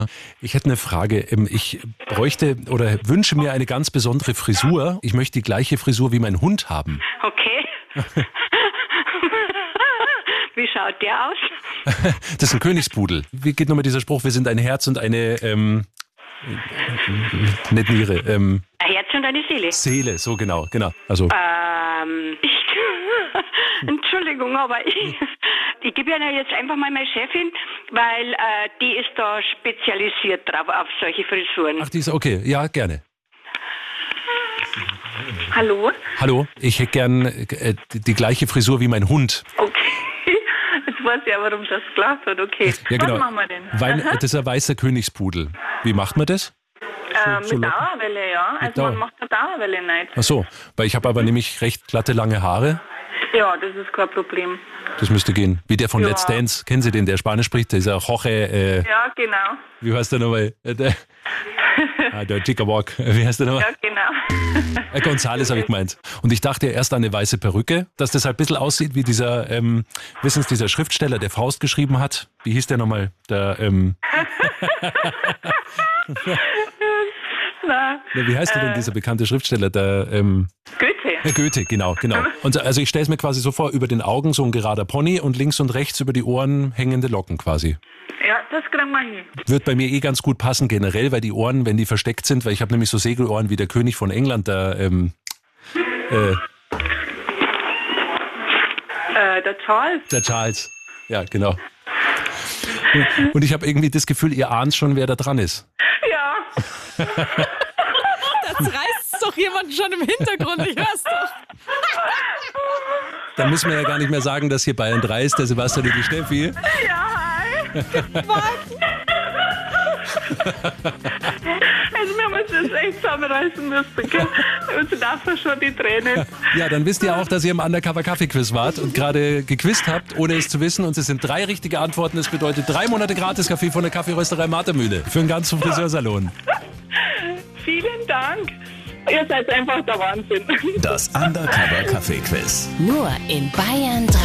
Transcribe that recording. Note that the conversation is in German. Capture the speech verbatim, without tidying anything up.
Ich hätte eine Frage. Ähm, Ich bräuchte oder wünsche mir eine ganz besondere Frisur. Ich möchte die gleiche Frisur wie mein Hund haben. Okay. Wie schaut der aus? Das ist ein Königspudel. Wie geht nochmal dieser Spruch? Wir sind ein Herz und eine, ähm, nicht Niere, ähm, Ein Herz und eine Seele. Seele, so genau, genau. Also, Ähm, ich, Entschuldigung, aber ich, ich gebe Ihnen jetzt einfach mal meine Chefin, weil äh, die ist da spezialisiert drauf, auf solche Frisuren. ach, die ist okay, ja, gerne. Hallo? Hallo, ich hätte gern äh, die, die gleiche Frisur wie mein Hund. Okay. Jetzt weiß ich ja, warum das gelacht hat. Okay. Ja, genau. Was machen wir denn? Weil, Aha. das ist ein weißer Königspudel. Wie macht man das? äh, so mit locken? Dauerwelle, ja. Also Dauer- man macht eine Dauerwelle nicht. Ach so, weil ich habe aber nämlich recht glatte, lange Haare. Ja, das ist kein Problem. Das müsste gehen. Wie der von Ja. Let's Dance. Kennen Sie den, der Spanisch spricht? Dieser Jorge, äh, Ja, genau. wie heißt der nochmal? Äh, der, ah, der Chica Walk. Wie heißt der nochmal? Ja, genau. Äh, Gonzales habe ich gemeint. Und ich dachte erst an eine weiße Perücke, dass das halt ein bisschen aussieht wie dieser, ähm, wissen Sie, dieser Schriftsteller, der Faust geschrieben hat. Wie hieß der nochmal? Der, ähm, Na, na, wie heißt der denn, dieser bekannte Schriftsteller? Der, ähm, Goethe. Herr Goethe, genau, genau. Und also ich stelle es mir quasi so vor, über den Augen so ein gerader Pony und links und rechts über die Ohren hängende Locken quasi. Ja, das kriegen wir hin. Wird bei mir eh ganz gut passen generell, weil die Ohren, wenn die versteckt sind, weil ich habe nämlich so Segelohren wie der König von England, der, ähm, äh, Äh, der Charles. der Charles. Ja, genau. Und, und ich habe irgendwie das Gefühl, ihr ahnt schon, wer da dran ist. Ja. Das reißt doch jemand schon im Hintergrund, ich hör's doch. Dann müssen wir ja gar nicht mehr sagen, dass hier Bayern drei ist, der Sebastian und die Steffi. Ja, hi. Also wir haben uns das echt zusammenreißen müssen, gell? Uns laufen schon die Tränen. Ja, dann wisst ihr auch, dass ihr im Undercover-Kaffee-Quiz wart und gerade gequizt habt, ohne es zu wissen. Und es sind drei richtige Antworten. Das bedeutet drei Monate Gratis-Kaffee von der Kaffeerösterei Martermühle für einen ganzen Friseursalon. Vielen Dank. Ihr seid einfach der Wahnsinn. Das Undercover Kaffee Quiz. Nur in Bayern drei.